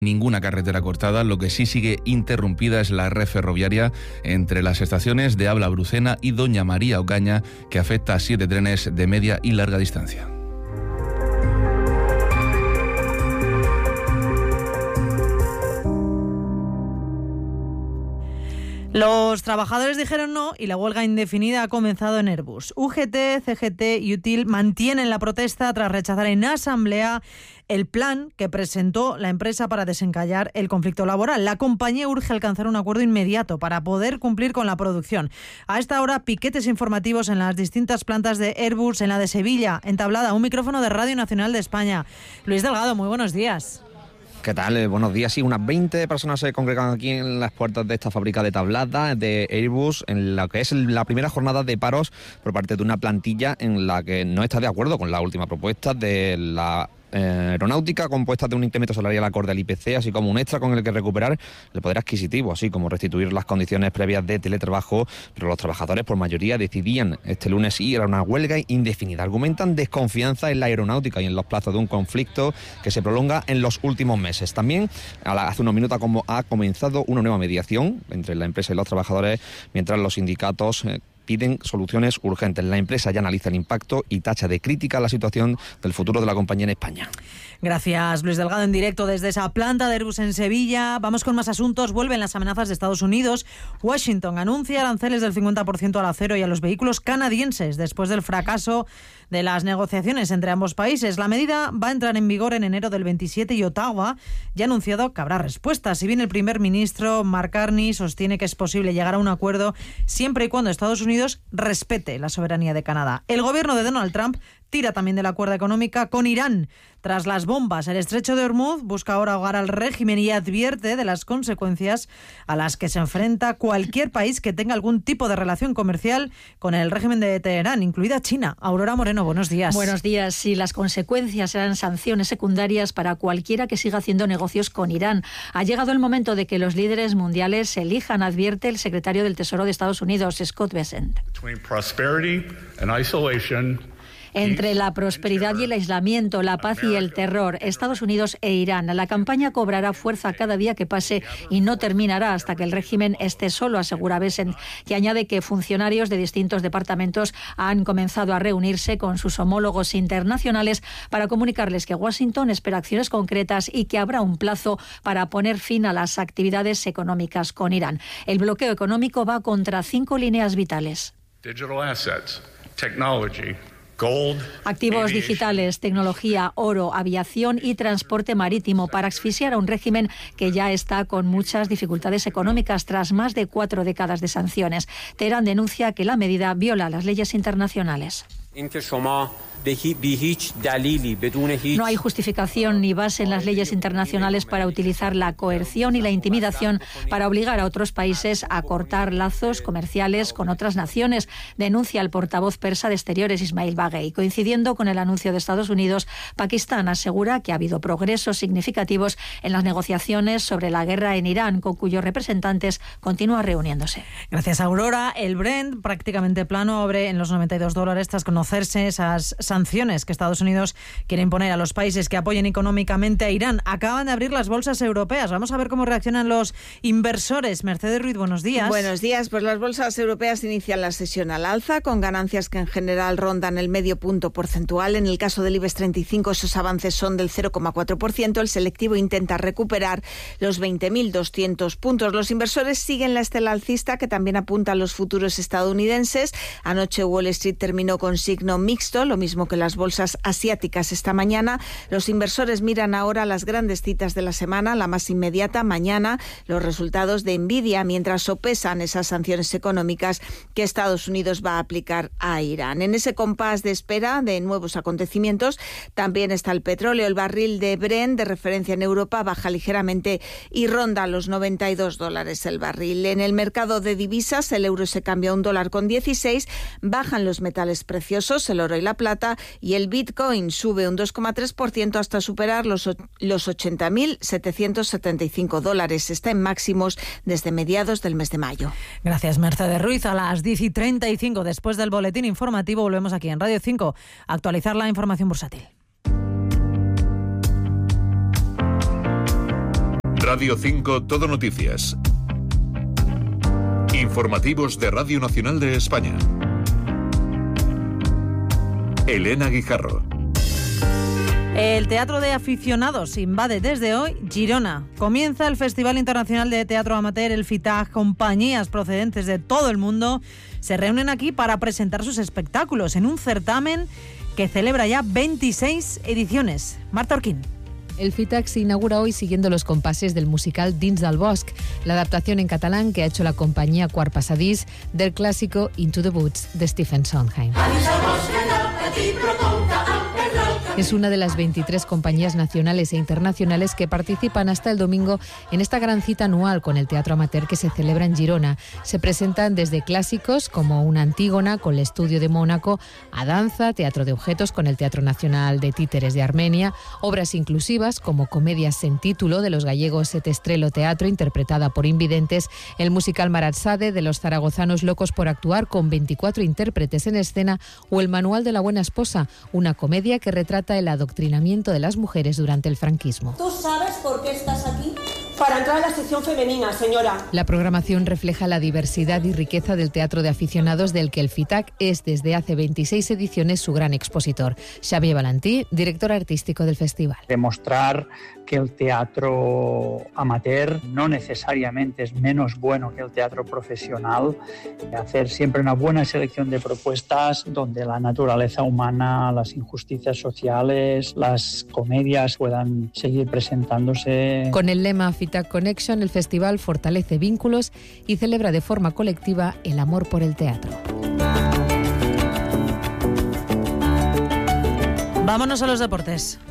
Ninguna carretera cortada, lo que sí sigue interrumpida es la red ferroviaria entre las estaciones de Abla Brucena y Doña María Ocaña, que afecta a 7 trenes de media y larga distancia. Los trabajadores dijeron no y la huelga indefinida ha comenzado en Airbus. UGT, CGT y UTIL mantienen la protesta tras rechazar en asamblea el plan que presentó la empresa para desencallar el conflicto laboral. La compañía urge alcanzar un acuerdo inmediato para poder cumplir con la producción. A esta hora, piquetes informativos en las distintas plantas de Airbus, en la de Sevilla, entablada un micrófono de Radio Nacional de España. Luis Delgado, muy buenos días. ¿Qué tal? Buenos días. Sí, unas 20 personas se congregan aquí en las puertas de esta fábrica de tabladas de Airbus, en la que es la primera jornada de paros por parte de una plantilla en la que no está de acuerdo con la última propuesta de la aeronáutica, compuesta de un incremento salarial acorde al IPC, así como un extra con el que recuperar el poder adquisitivo, así como restituir las condiciones previas de teletrabajo. Pero los trabajadores por mayoría decidían este lunes ir a una huelga indefinida. Argumentan desconfianza en la aeronáutica y en los plazos de un conflicto que se prolonga en los últimos meses. También hace unos minutos ha comenzado una nueva mediación entre la empresa y los trabajadores, mientras los sindicatos piden soluciones urgentes. La empresa ya analiza el impacto y tacha de crítica la situación del futuro de la compañía en España. Gracias, Luis Delgado, en directo desde esa planta de Airbus en Sevilla. Vamos con más asuntos. Vuelven las amenazas de Estados Unidos. Washington anuncia aranceles del 50% al acero y a los vehículos canadienses después del fracaso de las negociaciones entre ambos países. La medida va a entrar en vigor en enero del 27 y Ottawa ya ha anunciado que habrá respuesta. Si bien el primer ministro Mark Carney sostiene que es posible llegar a un acuerdo siempre y cuando Estados Unidos respete la soberanía de Canadá. El gobierno de Donald Trump tira también de la cuerda económica con Irán. Tras las bombas, el estrecho de Hormuz busca ahora ahogar al régimen y advierte de las consecuencias a las que se enfrenta cualquier país que tenga algún tipo de relación comercial con el régimen de Teherán, incluida China. Aurora Moreno, buenos días. Buenos días. Sí, las consecuencias serán sanciones secundarias para cualquiera que siga haciendo negocios con Irán. Ha llegado el momento de que los líderes mundiales se elijan, advierte el secretario del Tesoro de Estados Unidos, Scott Bessent. Entre la prosperidad y el aislamiento, la paz y el terror, Estados Unidos e Irán. La campaña cobrará fuerza cada día que pase y no terminará hasta que el régimen esté solo, asegura Bessent, que añade que funcionarios de distintos departamentos han comenzado a reunirse con sus homólogos internacionales para comunicarles que Washington espera acciones concretas y que habrá un plazo para poner fin a las actividades económicas con Irán. El bloqueo económico va contra 5 líneas vitales. Digital assets, technology, gold, activos digitales, tecnología, oro, aviación y transporte marítimo para asfixiar a un régimen que ya está con muchas dificultades económicas tras más de 4 décadas de sanciones. Teherán denuncia que la medida viola las leyes internacionales. No hay justificación ni base en las leyes internacionales para utilizar la coerción y la intimidación para obligar a otros países a cortar lazos comerciales con otras naciones, denuncia el portavoz persa de Exteriores Ismail Baghei. Coincidiendo con el anuncio de Estados Unidos, Pakistán asegura que ha habido progresos significativos en las negociaciones sobre la guerra en Irán, con cuyos representantes continúa reuniéndose. Gracias, Aurora. El Brent prácticamente plano, abre en los $92 tras conocerse esas sanciones que Estados Unidos quiere imponer a los países que apoyen económicamente a Irán. Acaban de abrir las bolsas europeas. Vamos a ver cómo reaccionan los inversores. Mercedes Ruiz, buenos días. Buenos días. Pues las bolsas europeas inician la sesión al alza, con ganancias que en general rondan el medio punto porcentual. En el caso del IBEX 35, esos avances son del 0,4%. El selectivo intenta recuperar los 20.200 puntos. Los inversores siguen la estela alcista, que también apunta a los futuros estadounidenses. Anoche Wall Street terminó con signo mixto, lo mismo que las bolsas asiáticas esta mañana. Los inversores miran ahora las grandes citas de la semana, la más inmediata, mañana, los resultados de Nvidia, mientras sopesan esas sanciones económicas que Estados Unidos va a aplicar a Irán. En ese compás de espera de nuevos acontecimientos también está el petróleo. El barril de Brent, de referencia en Europa, baja ligeramente y ronda los $92 el barril. En el mercado de divisas, el euro se cambia a $1,16, bajan los metales preciosos, el oro y la plata, y el Bitcoin sube un 2,3% hasta superar los $80.775. Está en máximos desde mediados del mes de mayo. Gracias, Mercedes Ruiz. A las 10:35, después del boletín informativo, volvemos aquí en Radio 5 a actualizar la información bursátil. Radio 5 Todo Noticias. Informativos de Radio Nacional de España. Elena Guijarro. El Teatro de Aficionados invade desde hoy Girona. Comienza el Festival Internacional de Teatro Amateur, el FITAG. Compañías procedentes de todo el mundo se reúnen aquí para presentar sus espectáculos en un certamen que celebra ya 26 ediciones. Marta Orquín. El FITAG se inaugura hoy siguiendo los compases del musical Dins del Bosc, la adaptación en catalán que ha hecho la compañía Quart Passadís del clásico Into the Woods de Stephen Sondheim. Es una de las 23 compañías nacionales e internacionales que participan hasta el domingo en esta gran cita anual con el teatro amateur que se celebra en Girona. Se presentan desde clásicos como una Antígona con el Estudio de Mónaco, a danza, teatro de objetos con el Teatro Nacional de Títeres de Armenia, obras inclusivas como comedias sin título de los gallegos Et Estrelo Teatro interpretada por invidentes, el musical Maratsade de los zaragozanos Locos por Actuar con 24 intérpretes en escena o el Manual de la Buena Esposa, una comedia que retrata el adoctrinamiento de las mujeres durante el franquismo. ¿Tú sabes por qué estás aquí? Para entrar a la sección femenina, señora. La programación refleja la diversidad y riqueza del teatro de aficionados del que el FITAG es desde hace 26 ediciones su gran expositor. Xavier Valentí, director artístico del festival. Demostrar que el teatro amateur no necesariamente es menos bueno que el teatro profesional, hacer siempre una buena selección de propuestas donde la naturaleza humana, las injusticias sociales, las comedias puedan seguir presentándose. Con el lema FITAG Connection, el festival fortalece vínculos y celebra de forma colectiva el amor por el teatro. Vámonos a los deportes.